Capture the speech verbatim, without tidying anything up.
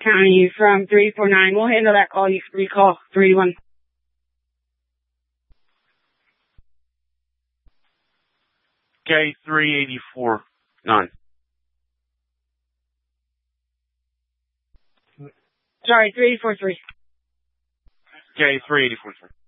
County from three four nine. We'll handle that call. You can recall three one. K three eighty-four nine. Sorry, three eight four three. K three eighty-four three.